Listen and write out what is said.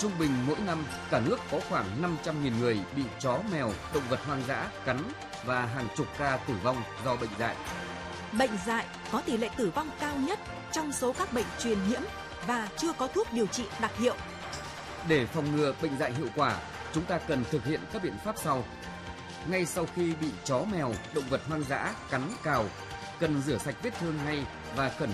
Trung bình mỗi năm, cả nước có khoảng 500.000 người bị chó, mèo, động vật hoang dã cắn và hàng chục ca tử vong do bệnh dại. Bệnh dại có tỷ lệ tử vong cao nhất trong số các bệnh truyền nhiễm và chưa có thuốc điều trị đặc hiệu. Để phòng ngừa bệnh dại hiệu quả, chúng ta cần thực hiện các biện pháp sau. Ngay sau khi bị chó, mèo, động vật hoang dã cắn, cào, cần rửa sạch vết thương ngay và cẩn